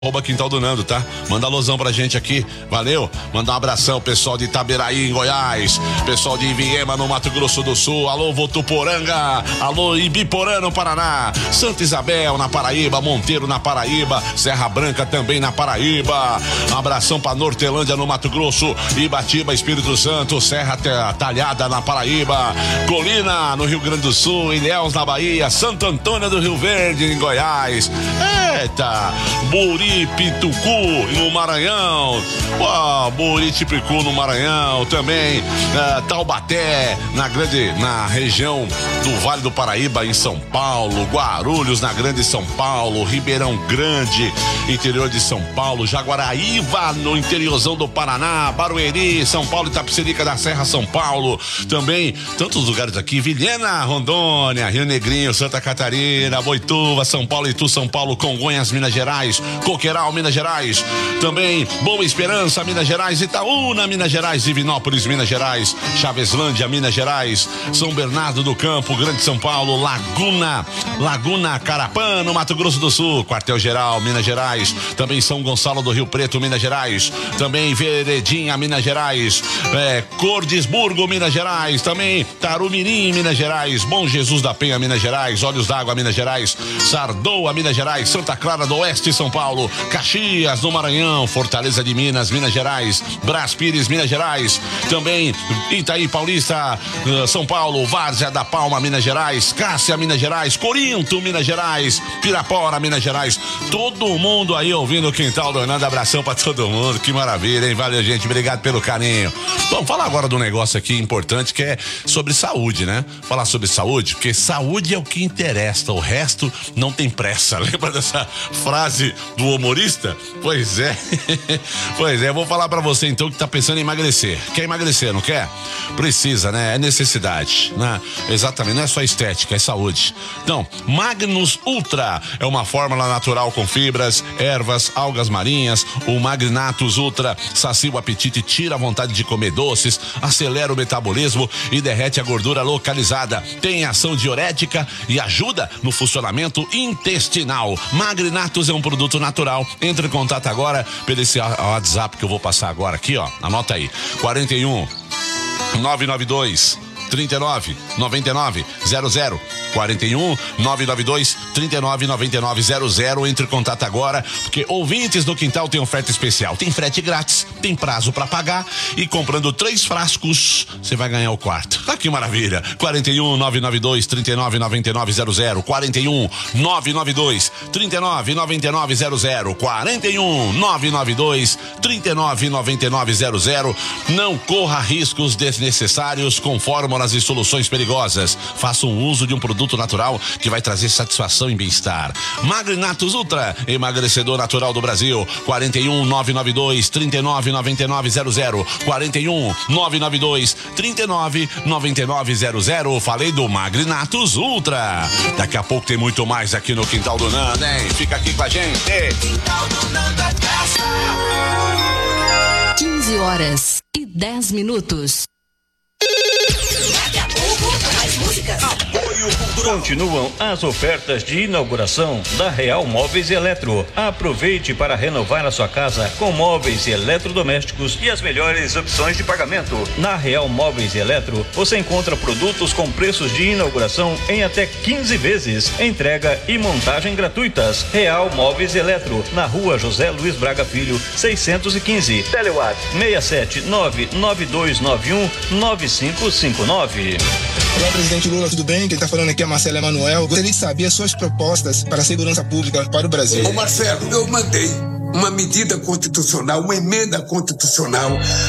Quintal do Nando, tá? Manda alusão pra gente aqui, valeu? Manda um abração, pessoal de Itaberaí, em Goiás, pessoal de Iviema, no Mato Grosso do Sul, alô Votuporanga, alô Ibiporã, no Paraná, Santa Isabel, na Paraíba, Monteiro, na Paraíba, Serra Branca, também na Paraíba, um abração pra Nortelândia, no Mato Grosso, Ibatiba, Espírito Santo, Serra Talhada, na Paraíba, Colina, no Rio Grande do Sul, Ilhéus, na Bahia, Santo Antônio do Rio Verde, em Goiás, eita, Buripitucu, no Maranhão, Buritipicu, no Maranhão, também Taubaté, na região do Vale do Paraíba, em São Paulo, Guarulhos, na Grande São Paulo, Ribeirão Grande, interior de São Paulo, Jaguaraíva, no interiorzão do Paraná, Barueri, São Paulo, Itapecerica da Serra, São Paulo, também tantos lugares aqui, Vilhena, Rondônia, Rio Negrinho, Santa Catarina, Boituva, São Paulo, Itu, São Paulo, Congonhas, Minas Gerais, Coqueiral, Minas Gerais, também Boa Esperança, Minas Gerais, Itaúna, Minas Gerais, Divinópolis, Minas Gerais, Chaveslândia, Minas Gerais, São Bernardo do Campo, Grande São Paulo, Laguna Carapã, no Mato Grosso do Sul, Quartel-Geral, Minas Gerais, também São Gonçalo do Rio Preto, Minas Gerais, também Veredinha, Minas Gerais, Cordisburgo, Minas Gerais, também Tarumirim, Minas Gerais, Bom Jesus da Penha, Minas Gerais, Olhos d'Água, Minas Gerais, Sardoa, Minas Gerais, Santa Clara do Oeste, São Paulo, Caxias, no Maranhão, Fortaleza de Minas, Minas Gerais, Brás Pires, Minas Gerais, também Itaí Paulista, São Paulo, Várzea da Palma, Minas Gerais, Cássia, Minas Gerais, Corinto, Minas Gerais, Pirapora, Minas Gerais, todo mundo aí ouvindo o Quintal do Nando, abração pra todo mundo, que maravilha, hein? Valeu, gente, obrigado pelo carinho. Vamos falar agora do negócio aqui importante, que é sobre saúde, né? Falar sobre saúde, porque saúde é o que interessa, o resto não tem pressa. Lembra dessa frase do humorista? Pois é. Pois é, vou falar pra você então que tá pensando em emagrecer. Quer emagrecer, não quer? Precisa, né? É necessidade, né? Exatamente, não é só estética, é saúde. Então, Magnus Ultra é uma fórmula natural com fibras, ervas, algas marinhas. O Magnatus Ultra sacia o apetite, tira a vontade de comer doces, acelera o metabolismo e derrete a gordura localizada. Tem ação diurética e ajuda no funcionamento intestinal. Magnus é um produto natural. Entre em contato agora pelo esse WhatsApp que eu vou passar agora aqui, ó. Anota aí. 41 992 39 99 00 41 992 39 99 00. Entre em contato agora, porque ouvintes do Quintal tem oferta especial. Tem frete grátis, tem prazo pra pagar e comprando 3 frascos, você vai ganhar o quarto. Ah, que maravilha. 41 992 39 99 00 41 992 39 99 00 41 992 39 99 00. Não corra riscos desnecessários com fórmulas e soluções perigosas. Faça um uso de um produto natural que vai trazer satisfação e bem-estar. Magnatus Ultra, emagrecedor natural do Brasil. 41 992 39 99 00 41 992 39 99 00. Falei do Magnatus Ultra. Daqui a pouco tem muito mais aqui no Quintal do Nando, hein? Fica aqui com a gente. Quintal do Nando é festa. 15 horas e 10 minutos. Daqui a pouco, mais músicas. Apoio Cultural. Continuam as ofertas de inauguração da Real Móveis e Eletro. Aproveite para renovar a sua casa com móveis e eletrodomésticos e as melhores opções de pagamento. Na Real Móveis e Eletro, você encontra produtos com preços de inauguração em até 15 vezes. Entrega e montagem gratuitas. Real Móveis e Eletro, na Rua José Luiz Braga Filho, 615. Telewat 67992919559. Olá, presidente Lula, tudo bem? Quem está falando aqui é Marcelo Emanuel. Gostaria de saber as suas propostas para a segurança pública para o Brasil. Ô Marcelo, eu mandei uma medida constitucional, uma emenda constitucional